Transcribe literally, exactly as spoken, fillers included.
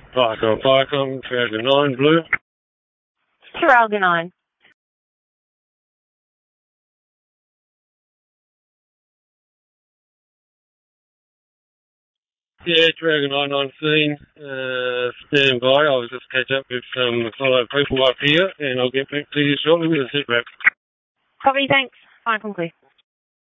Python, Python, Trafalgar nine, blue. Trafalgar nine. Yeah, Trafalgar nine on scene. Uh, stand by. I'll just catch up with some fellow people up here, and I'll get back to you shortly with a sit rep. Copy, thanks. Fine, conclude.